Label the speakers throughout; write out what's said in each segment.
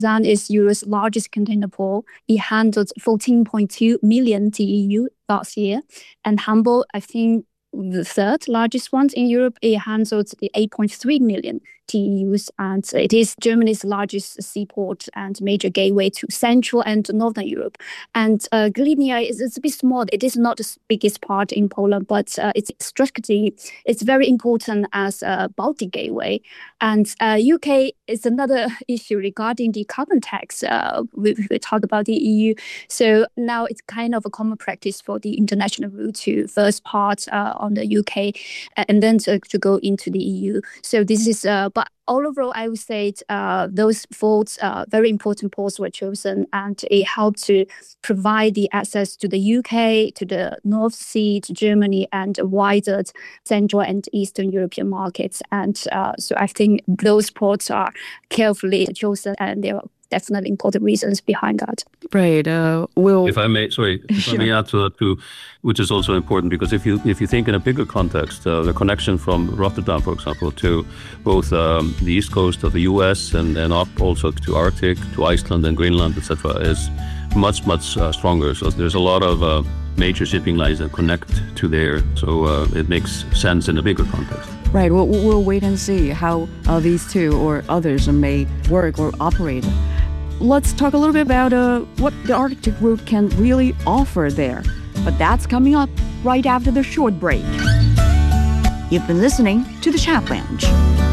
Speaker 1: Zan is Europe's largest container port. It handled 14.2 million TEU last year. And Hamburg, I think, the third largest one in Europe, it handled the 8.3 million TEUs, and it is Germany's largest seaport and major gateway to Central and Northern Europe. And Gdynia is a bit small. It is not the biggest part in Poland, but it's strategically, it's very important as a Baltic gateway. And UK is another issue regarding the carbon tax. We talk about the EU. So now it's kind of a common practice for the international route to first part on the UK and then to go into the EU. So this is, but overall, I would say those ports, very important ports were chosen, and it helped to provide the access to the UK, to the North Sea, to Germany, and wider Central and Eastern European markets. And so I think those ports are carefully chosen, and there are definitely important reasons behind that.
Speaker 2: Right.
Speaker 3: If I may, let me add to that too, which is also important, because if you think in a bigger context, the connection from Rotterdam, for example, to both the east coast of the US and up also to Arctic, to Iceland and Greenland, etc., is much stronger. So there's a lot of major shipping lines that connect to there. So it makes sense in a bigger context.
Speaker 2: Right. We'll wait and see how these two or others may work or operate. Let's talk a little bit about what the Arctic route can really offer there. But that's coming up right after the short break. You've been listening to The Chat Lounge.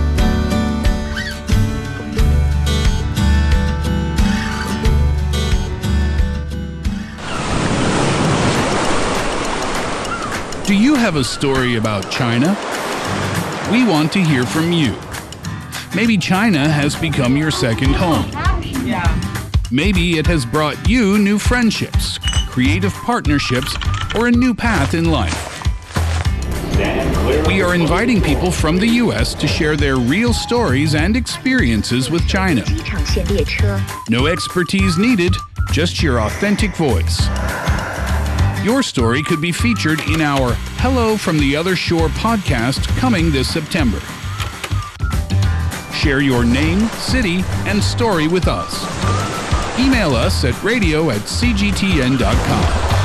Speaker 4: Do you have a story about China? We want to hear from you. Maybe China has become your second home. Maybe it has brought you new friendships, creative partnerships, or a new path in life. We are inviting people from the U.S. to share their real stories and experiences with China. No expertise needed, just your authentic voice. Your story could be featured in our Hello from the Other Shore podcast coming this September. Share your name, city, and story with us. Email us at radio@cgtn.com.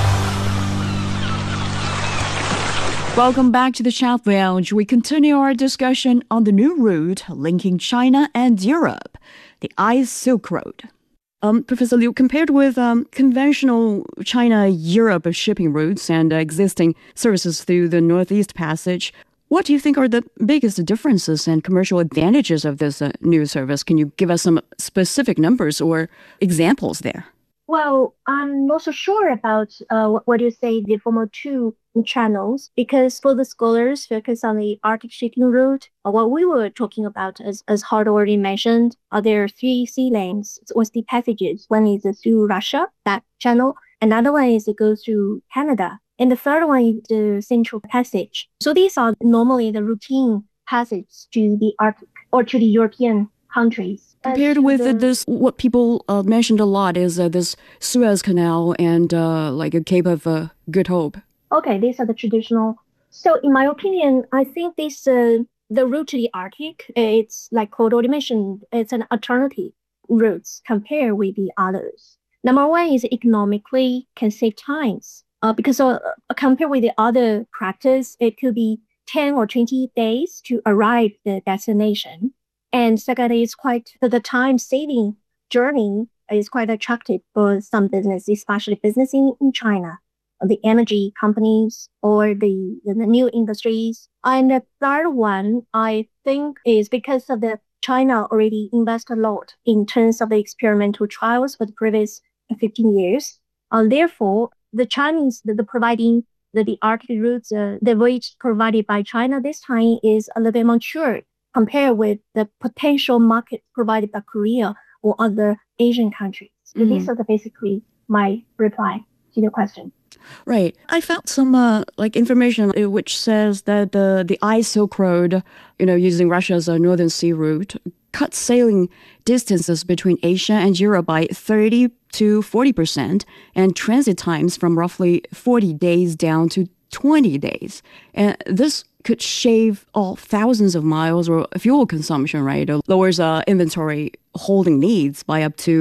Speaker 2: Welcome back to the Chat Lounge. We continue our discussion on the new route linking China and Europe, the Ice Silk Road. Professor Liu, compared with conventional China-Europe shipping routes and existing services through the Northeast Passage, what do you think are the biggest differences and commercial advantages of this new service? Can you give us some specific numbers or examples there?
Speaker 5: Well, I'm not so sure about what you say, the former two channels, because for the scholars focus on the Arctic shipping route, what we were talking about, as Hart already mentioned, there are three sea lanes with the passages. One is through Russia, that channel. Another one is it goes through Canada. And the third one is the Central Passage. So these are normally the routine passages to the Arctic or to the European countries.
Speaker 2: Compared with this, what people mentioned a lot is this Suez Canal and like a Cape of Good Hope.
Speaker 5: Okay, these are the traditional. So in my opinion, I think this the route to the Arctic, it's like Claude already mentioned, it's an alternative routes compared with the others. Number one is economically can save times. Because compared with the other practice, it could be 10 or 20 days to arrive the destination. And secondly, it's quite the time-saving journey is quite attractive for some business, especially business in China, the energy companies or the new industries. And the third one, I think, is because of the China already invest a lot in terms of the experimental trials for the previous 15 years. Therefore, the Chinese, the providing the Arctic routes, the voyage provided by China this time is a little bit mature compared with the potential market provided by Korea or other Asian countries. So these are basically my reply to your question.
Speaker 2: Right. I found some information which says that the Ice Silk Road, using Russia's Northern Sea route, cut sailing distances between Asia and Europe by 30 to 40%, and transit times from roughly 40 days down to 20 days. And this could shave off thousands of miles or fuel consumption, right? It lowers inventory holding needs by up to